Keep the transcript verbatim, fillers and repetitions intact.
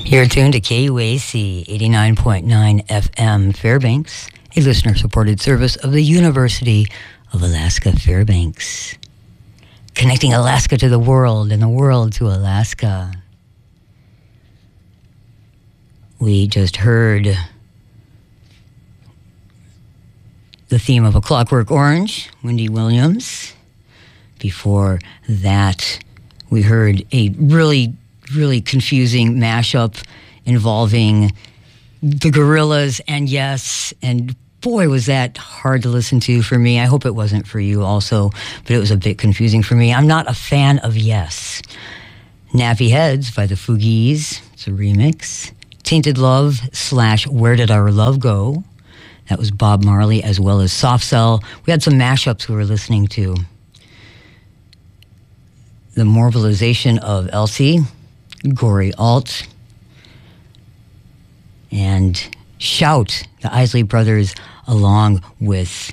You're tuned to K U A C eighty-nine point nine F M Fairbanks, a listener-supported service of the University of Alaska Fairbanks. Connecting Alaska to the world and the world to Alaska. We just heard the theme of A Clockwork Orange, Wendy Williams. Before that, we heard a really really confusing mashup involving the Gorillaz and Yes, and boy, was that hard to listen to for me. I hope it wasn't for you also, but it was a bit confusing for me. I'm not a fan of Yes. Nappy Heads by the Fugees, it's a remix. Tainted Love slash Where Did Our Love Go? That was Bob Marley, as well as Soft Cell. We had some mashups we were listening to. The Mobilization of Elsie, Gory Alt, and Shout, the Isley Brothers, along with